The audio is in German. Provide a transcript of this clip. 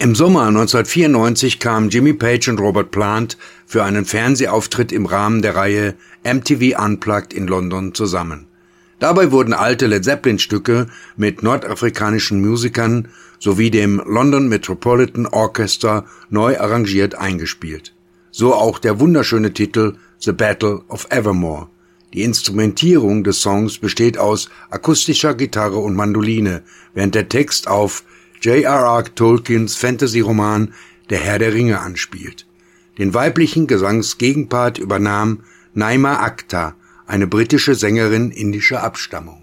Im Sommer 1994 kamen Jimmy Page und Robert Plant für einen Fernsehauftritt im Rahmen der Reihe MTV Unplugged in London zusammen. Dabei wurden alte Led Zeppelin-Stücke mit nordafrikanischen Musikern sowie dem London Metropolitan Orchestra neu arrangiert eingespielt. So auch der wunderschöne Titel The Battle of Evermore. Die Instrumentierung des Songs besteht aus akustischer Gitarre und Mandoline, während der Text auf J.R.R. Tolkiens Fantasy-Roman Der Herr der Ringe anspielt. Den weiblichen Gesangsgegenpart übernahm Naima Akhtar, eine britische Sängerin indischer Abstammung.